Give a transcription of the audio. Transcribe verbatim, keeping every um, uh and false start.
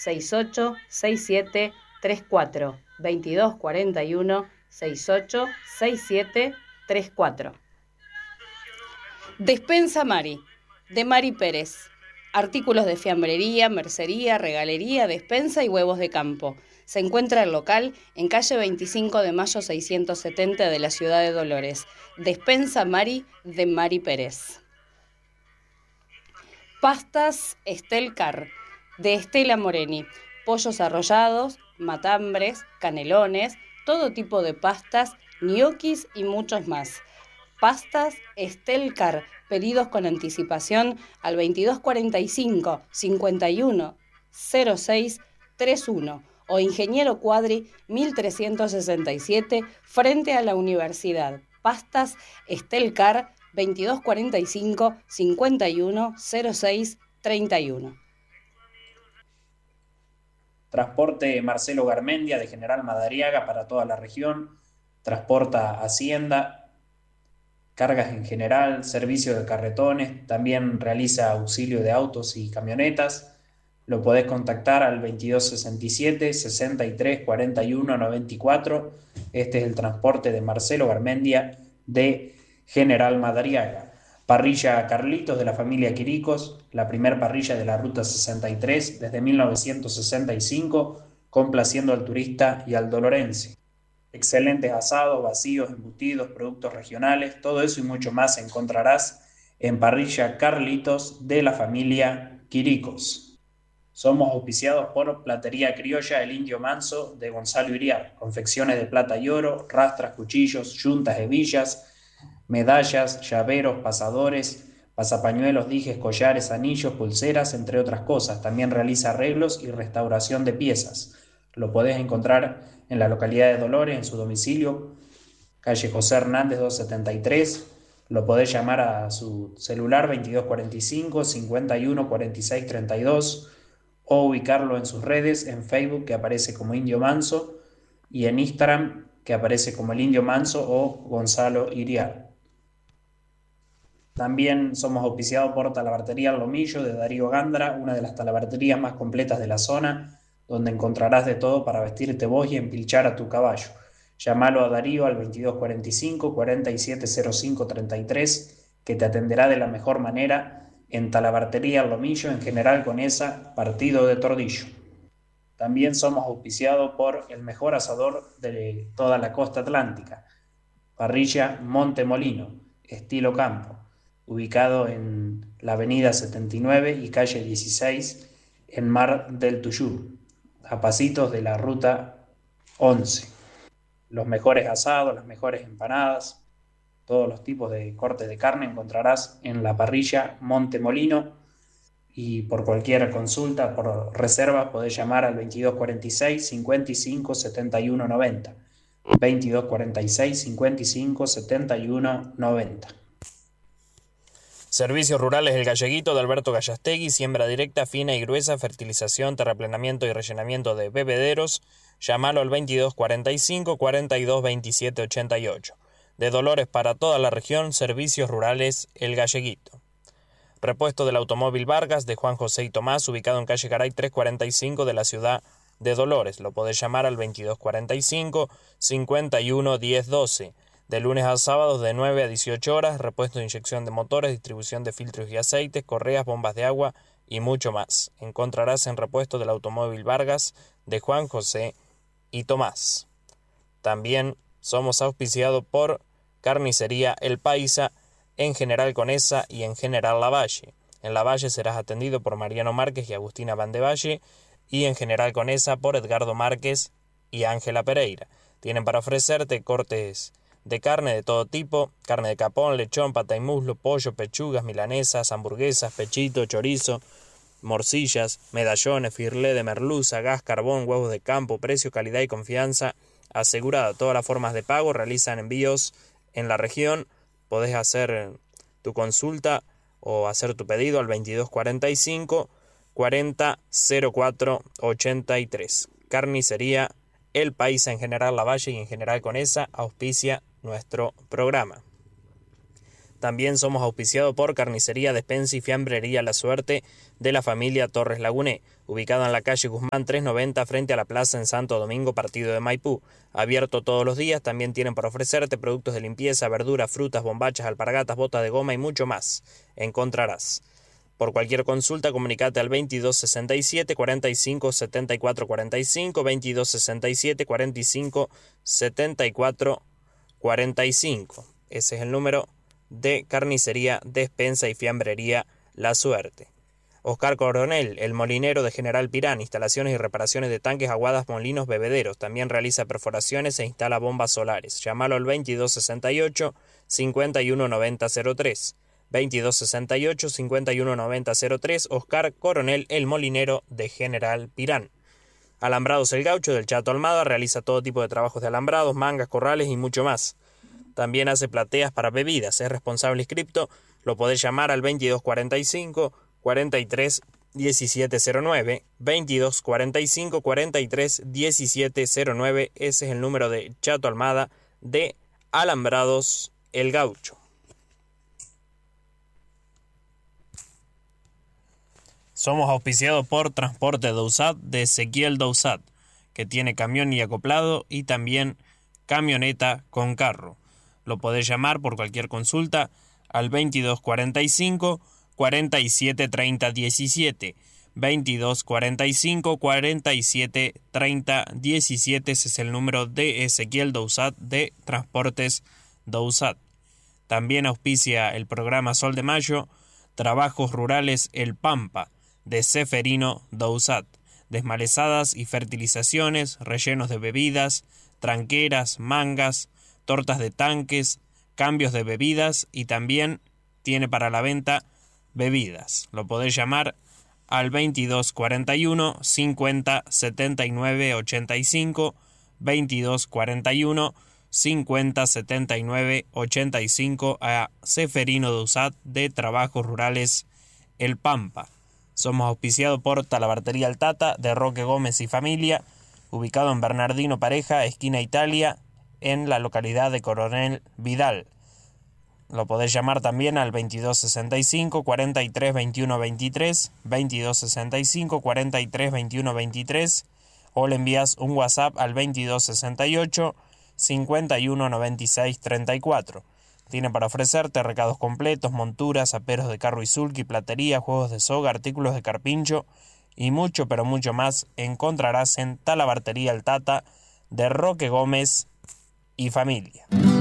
seis ocho seis siete tres cuatro, veintidós cuarenta y uno, sesenta y ocho sesenta y siete treinta y cuatro. Despensa Mari, de Mari Pérez. Artículos de fiambrería, mercería, regalería, despensa y huevos de campo. Se encuentra el local en calle veinticinco de mayo seiscientos setenta de la ciudad de Dolores. Despensa Mari, de Mari Pérez. Pastas Estelcar, de Estela Moreni. Pollos arrollados, matambres, canelones, todo tipo de pastas, ñoquis y muchos más. Pastas Estelcar, pedidos con anticipación al veintidós cuarenta y cinco, cincuenta y uno, cero seis treinta y uno o Ingeniero Cuadri mil trescientos sesenta y siete frente a la universidad. Pastas Estelcar, veintidós cuarenta y cinco, cincuenta y uno, cero seis treinta y uno. Transporte Marcelo Garmendia de General Madariaga para toda la región. Transporta Hacienda, cargas en general, servicio de carretones, también realiza auxilio de autos y camionetas. Lo podés contactar al veintidós sesenta y siete, sesenta y tres, cuarenta y uno, noventa y cuatro. Este es el transporte de Marcelo Garmendia de General Madariaga. Parrilla Carlitos de la familia Quiricos, la primer parrilla de la Ruta sesenta y tres desde mil novecientos sesenta y cinco, complaciendo al turista y al dolorense. Excelentes asados, vacíos, embutidos, productos regionales, todo eso y mucho más encontrarás en Parrilla Carlitos de la familia Quiricos. Somos auspiciados por Platería Criolla El Indio Manso de Gonzalo Iriar, confecciones de plata y oro, rastras, cuchillos, yuntas, hebillas, medallas, llaveros, pasadores, pasapañuelos, dijes, collares, anillos, pulseras, entre otras cosas. También realiza arreglos y restauración de piezas. Lo podés encontrar en la localidad de Dolores, en su domicilio, calle José Hernández doscientos setenta y tres. Lo podés llamar a su celular veintidós cuarenta y cinco, cincuenta y uno, cuarenta y seis, treinta y dos o ubicarlo en sus redes, en Facebook, que aparece como Indio Manso, y en Instagram, que aparece como el Indio Manso o Gonzalo Iriar. También somos auspiciados por Talabartería El Lomillo de Darío Gándara, una de las talabarterías más completas de la zona, donde encontrarás de todo para vestirte vos y empilchar a tu caballo. Llámalo a Darío al veintidós cuarenta y cinco, cuarenta y siete cero cinco treinta y tres, que te atenderá de la mejor manera en Talabartería El Lomillo, en General Conesa, partido de Tordillo. También somos auspiciados por el mejor asador de toda la costa atlántica, Parrilla Monte Molino, estilo campo, ubicado en la avenida setenta y nueve y calle dieciséis, en Mar del Tuyú, a pasitos de la ruta once. Los mejores asados, las mejores empanadas, todos los tipos de cortes de carne encontrarás en la Parrilla Monte Molino, y por cualquier consulta, por reserva, podés llamar al veintidós cuarenta y seis, cincuenta y cinco, setenta y uno noventa. veintidós cuarenta y seis, cincuenta y cinco, setenta y uno noventa. Servicios Rurales El Galleguito de Alberto Gallastegui, siembra directa, fina y gruesa, fertilización, terraplenamiento y rellenamiento de bebederos. Llámalo al veintidós cuarenta y cinco, cuarenta y dos, veintisiete ochenta y ocho. De Dolores para toda la región, Servicios Rurales El Galleguito. Repuesto del automóvil Vargas de Juan José y Tomás, ubicado en calle Garay trescientos cuarenta y cinco de la ciudad de Dolores. Lo podés llamar al veintidós cuarenta y cinco, cincuenta y uno, diez doce. De lunes a sábados de nueve a dieciocho horas, repuesto de inyección de motores, distribución de filtros y aceites, correas, bombas de agua y mucho más. Encontrarás en Repuesto del automóvil Vargas de Juan José y Tomás. También somos auspiciados por Carnicería El Paisa, en General Conesa y en General Lavalle. En Lavalle serás atendido por Mariano Márquez y Agustina Vandevalle, y en General Conesa por Edgardo Márquez y Ángela Pereira. Tienen para ofrecerte cortes de carne de todo tipo, carne de capón, lechón, pata y muslo, pollo, pechugas, milanesas, hamburguesas, pechito, chorizo, morcillas, medallones, firlé de merluza, gas, carbón, huevos de campo, precio, calidad y confianza asegurada. Todas las formas de pago, realizan envíos en la región. Podés hacer tu consulta o hacer tu pedido al veintidós cuarenta y cinco, cuarenta, cero cuatro, ochenta y tres. Carnicería El Paisa en General Lavalle y en General Conesa auspicia nuestro programa. También somos auspiciados por Carnicería, Despensa y Fiambrería La Suerte de la familia Torres Laguné, ubicado en la calle Guzmán trescientos noventa frente a la plaza en Santo Domingo, partido de Maipú. Abierto todos los días, también tienen para ofrecerte productos de limpieza, verduras, frutas, bombachas, alpargatas, botas de goma y mucho más. Encontrarás. Por cualquier consulta, comunicate al veintidós sesenta y siete, cuarenta y cinco, setenta y cuatro cuarenta y cinco, veintidós sesenta y siete, cuarenta y cinco, setenta y cuatro cuarenta y cinco. Ese es el número de Carnicería, Despensa y Fiambrería La Suerte. Oscar Coronel, el molinero de General Pirán, instalaciones y reparaciones de tanques, aguadas, molinos, bebederos. También realiza perforaciones e instala bombas solares. Llámalo al veintidós sesenta y ocho, cincuenta y uno noventa cero tres. veintidós sesenta y ocho, cincuenta y uno noventa cero tres. Oscar Coronel, el molinero de General Pirán. Alambrados El Gaucho del Chato Almada realiza todo tipo de trabajos de alambrados, mangas, corrales y mucho más. También hace plateas para bebidas, es responsable inscripto, lo podés llamar al veintidós cuarenta y cinco, cuarenta y tres, diecisiete cero nueve, veintidós cuarenta y cinco, cuarenta y tres, diecisiete cero nueve, ese es el número de Chato Almada de Alambrados El Gaucho. Somos auspiciados por Transporte Dousat de Ezequiel Dousat, que tiene camión y acoplado y también camioneta con carro. Lo podés llamar por cualquier consulta al veintidós cuarenta y cinco, cuarenta y siete treinta diecisiete. veintidós cuarenta y cinco, cuarenta y siete treinta diecisiete. Ese es el número de Ezequiel Dousat de Transportes Dousat. También auspicia el programa Sol de Mayo, Trabajos Rurales El Pampa, de Seferino Dousat. Desmalezadas y fertilizaciones, rellenos de bebidas, tranqueras, mangas, tortas de tanques, cambios de bebidas y también tiene para la venta bebidas. Lo podés llamar al veintidós cuarenta y uno, cincuenta, setenta y nueve, ochenta y cinco, veintidós cuarenta y uno, cincuenta, setenta y nueve, ochenta y cinco a Seferino Dousat de Trabajos Rurales El Pampa. Somos auspiciados por Talabartería El Tata de Roque Gómez y familia, ubicado en Bernardino Pareja, esquina Italia, en la localidad de Coronel Vidal. Lo podés llamar también al veintidós sesenta y cinco, cuarenta y tres, veintiuno veintitrés, veintidós sesenta y cinco, cuarenta y tres, veintiuno veintitrés, o le envías un WhatsApp al veintidós sesenta y ocho, cincuenta y uno noventa y seis treinta y cuatro. Tiene para ofrecerte recados completos, monturas, aperos de carro y sulky, platería, juegos de soga, artículos de carpincho y mucho, pero mucho más encontrarás en Talabartería El Tata de Roque Gómez y familia.